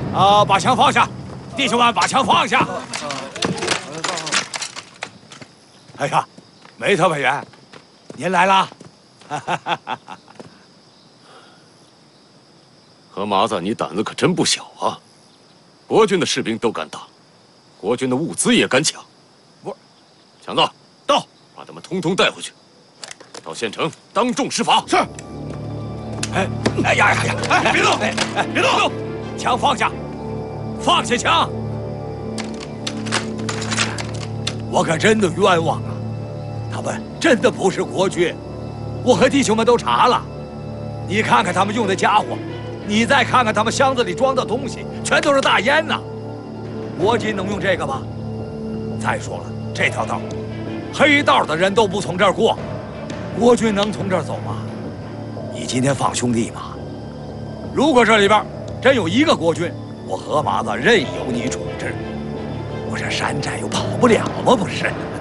把枪放下，弟兄们，把枪放下。哎呀，梅特委员，您来啦！ 何麻子，你胆子可真不小啊！国军的士兵都敢打，国军的物资也敢抢。 不， 强子， 到， 把他们通通带回去，到县城当众施罚。 是。哎呀！哎，别动！别动！枪放下，放下枪！我可真的冤枉啊！他们真的不是国军，我和弟兄们都查了。你看看他们用的家伙，你再看看他们箱子里装的东西，全都是大烟呐！国军能用这个吗？再说了，这条道，黑道的人都不从这儿过，国军能从这儿走吗？你今天放兄弟吗？如果这里边真有一个国军，我何麻子任由你处置。我这山寨又跑不了吗？不是。